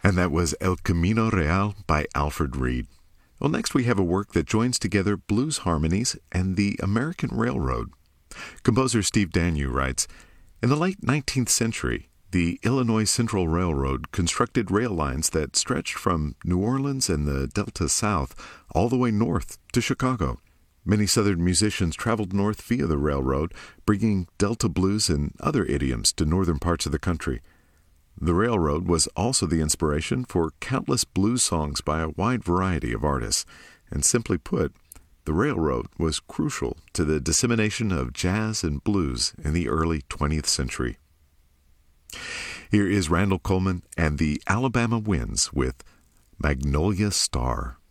And that was El Camino Real by Alfred Reed. Well, next we have a work that joins together blues harmonies and the American Railroad. Composer Steve Danyu writes, "In the late 19th century, the Illinois Central Railroad constructed rail lines that stretched from New Orleans and the Delta South all the way north to Chicago. Many Southern musicians traveled north via the railroad, bringing Delta blues and other idioms to northern parts of the country. The railroad was also the inspiration for countless blues songs by a wide variety of artists, and simply put, the railroad was crucial to the dissemination of jazz and blues in the early 20th century." Here is Randall Coleman and the Alabama Winds with Magnolia Star.